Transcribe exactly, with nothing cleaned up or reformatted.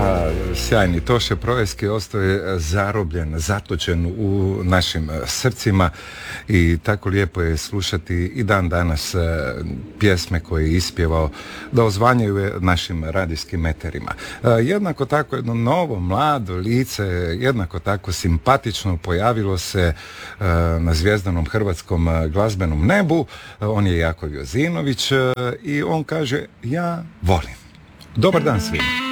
A, sjajni Toše Proeski ostaje zarobljen, zatočen u našim srcima i tako lijepo je slušati i dan danas pjesme koje je ispjevao da ozvanjaju našim radijskim eterima. Jednako tako jedno novo, mlado lice, jednako tako simpatično pojavilo se na zvjezdanom hrvatskom glazbenom nebu. On je Jakov Jozinović i on kaže: ja volim. Dobar dan svima.